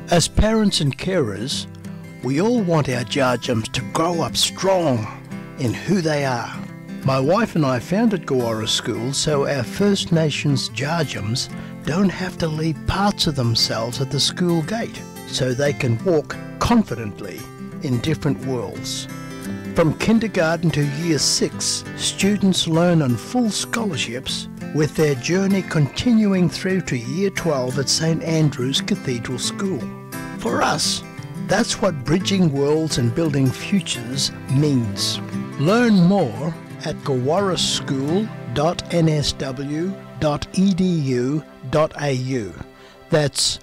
As parents and carers, we all want our Djadjums to grow up strong in who they are. My wife and I founded Gawara School so our First Nations Djadjums don't have to leave parts of themselves at the school gate, so they can walk confidently in different worlds. From kindergarten to year 6, students learn on full scholarships, with their journey continuing through to year 12 at St Andrew's Cathedral School. For us, that's what bridging worlds and building futures means. Learn more at gawaraschool.nsw.edu.au. That's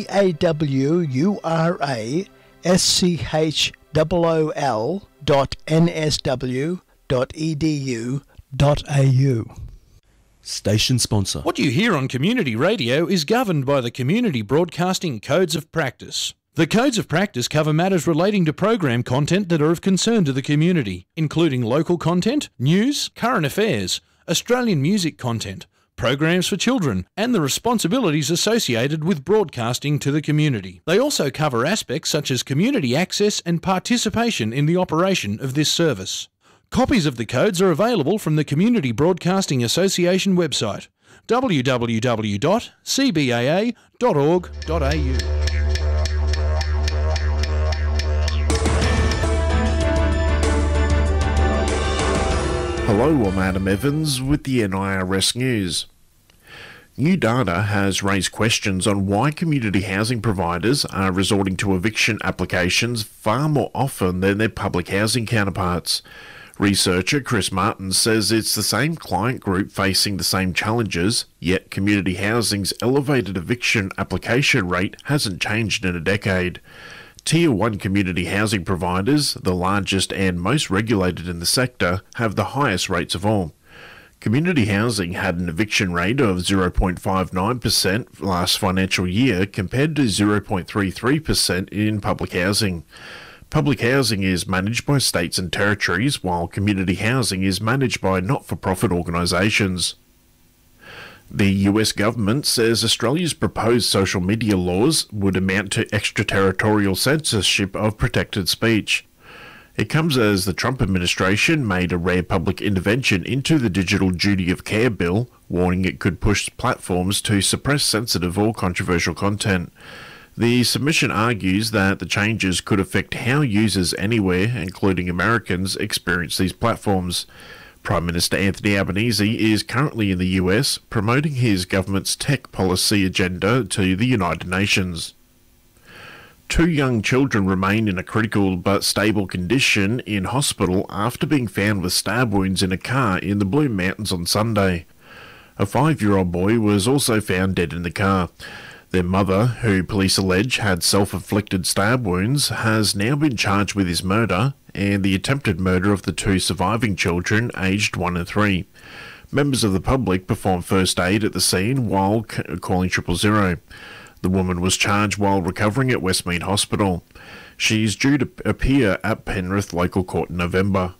GAWURASCHOOL.nsw.edu.au. Station sponsor. What you hear on community radio is governed by the Community Broadcasting Codes of Practice. The Codes of Practice cover matters relating to program content that are of concern to the community, including local content, news, current affairs, Australian music content, programs for children, and the responsibilities associated with broadcasting to the community. They also cover aspects such as community access and participation in the operation of this service. Copies of the codes are available from the Community Broadcasting Association website, www.cbaa.org.au. Hello, I'm Adam Evans with the NIRS News. New data has raised questions on why community housing providers are resorting to eviction applications far more often than their public housing counterparts. Researcher Chris Martin says it's the same client group facing the same challenges, yet community housing's elevated eviction application rate hasn't changed in a decade. Tier 1 community housing providers, the largest and most regulated in the sector, have the highest rates of all. Community housing had an eviction rate of 0.59% last financial year compared to 0.33% in public housing. Public housing is managed by states and territories, while community housing is managed by not-for-profit organisations. The US government says Australia's proposed social media laws would amount to extraterritorial censorship of protected speech. It comes as the Trump administration made a rare public intervention into the Digital Duty of Care bill, warning it could push platforms to suppress sensitive or controversial content. The submission argues that the changes could affect how users anywhere, including Americans, experience these platforms. Prime Minister Anthony Albanese is currently in the US, promoting his government's tech policy agenda to the United Nations. 2 young children remain in a critical but stable condition in hospital after being found with stab wounds in a car in the Blue Mountains on Sunday. A 5-year-old boy was also found dead in the car. Their mother, who police allege had self-inflicted stab wounds, has now been charged with his murder and the attempted murder of the 2 surviving children, aged 1 and 3. Members of the public performed first aid at the scene while calling 000. The woman was charged while recovering at Westmead Hospital. She's due to appear at Penrith Local Court in November.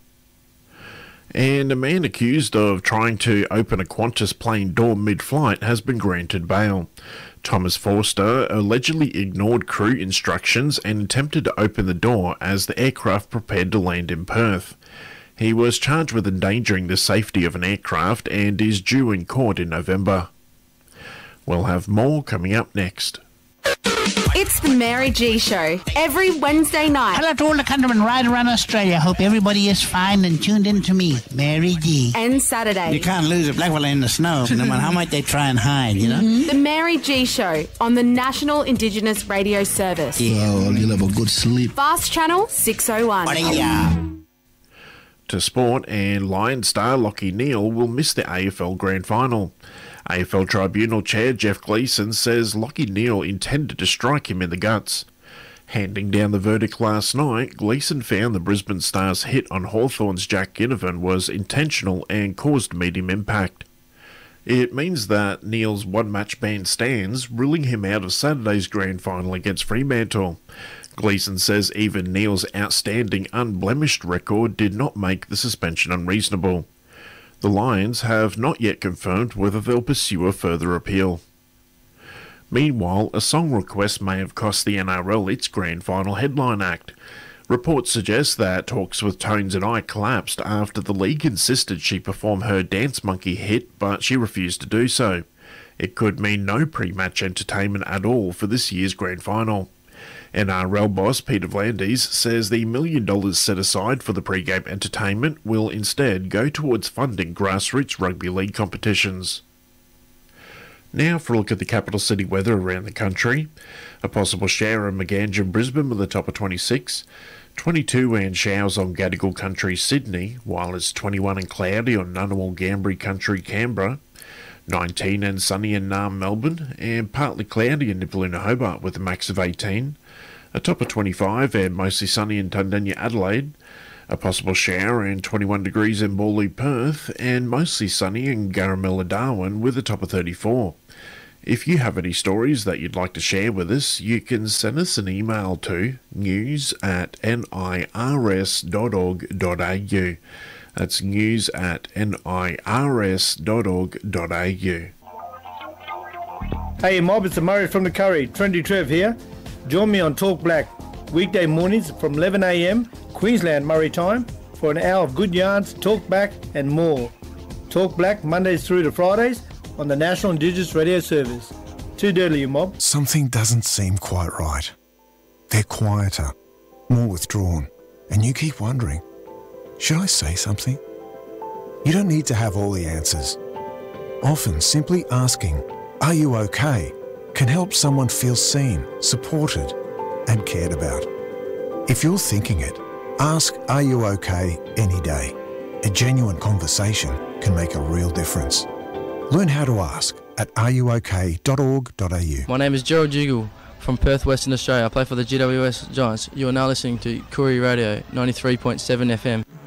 And a man accused of trying to open a Qantas plane door mid-flight has been granted bail. Thomas Forster allegedly ignored crew instructions and attempted to open the door as the aircraft prepared to land in Perth. He was charged with endangering the safety of an aircraft and is due in court in November. We'll have more coming up next. It's the Mary G Show, every Wednesday night. Hello to all the countrymen right around Australia. Hope everybody is fine and tuned in to me, Mary G. And Saturday. You can't lose a black fella in the snow, no matter how much they try and hide, you know? The Mary G Show on the National Indigenous Radio Service. Yeah. Well, you'll have a good sleep. Fast Channel 601. To sport, and Lions star Lachie Neale will miss the AFL Grand Final. AFL Tribunal Chair Jeff Gleeson says Lachie Neale intended to strike him in the guts. Handing down the verdict last night, Gleeson found the Brisbane Stars' hit on Hawthorn's Jack Ginnivan was intentional and caused medium impact. It means that Neale's one-match ban stands, ruling him out of Saturday's Grand Final against Fremantle. Gleeson says even Neale's outstanding unblemished record did not make the suspension unreasonable. The Lions have not yet confirmed whether they'll pursue a further appeal. Meanwhile, a song request may have cost the NRL its grand final headline act. Reports suggest that talks with Tones and I collapsed after the league insisted she perform her Dance Monkey hit, but she refused to do so. It could mean no pre-match entertainment at all for this year's grand final. NRL boss Peter V'landys says the $1 million set aside for the pre-game entertainment will instead go towards funding grassroots rugby league competitions. Now for a look at the capital city weather around the country. A possible shower in Maganja, Brisbane with a top of 26. 22 and showers on Gadigal Country, Sydney, while it's 21 and cloudy on Ngunnawal, Gambri Country, Canberra. 19 and sunny in Naarm, Melbourne, and partly cloudy in Nipaluna, Hobart with a max of 18. A top of 25 and mostly sunny in Tundanya, Adelaide. A possible shower and 21 degrees in Bawley, Perth, and mostly sunny in Garamilla, Darwin with a top of 34. If you have any stories that you'd like to share with us, you can send us an email to news@nirs.org.au. That's news@nirs.org.au. Hey Mob, it's Murray from the Curry. Trendy Trev here. Join me on Talk Black, weekday mornings from 11 a.m, Queensland Murray time, for an hour of good yarns, talk back and more. Talk Black Mondays through to Fridays on the National Indigenous Radio Service. Too dirty, you mob. Something doesn't seem quite right. They're quieter, more withdrawn, and you keep wondering, should I say something? You don't need to have all the answers. Often simply asking, "Are you okay?" can help someone feel seen, supported, and cared about. If you're thinking it, ask "Are you okay?" any day. A genuine conversation can make a real difference. Learn how to ask at areyouok.org.au. My name is Gerald Jiggle from Perth, Western Australia. I play for the GWS Giants. You are now listening to Koori Radio 93.7 FM.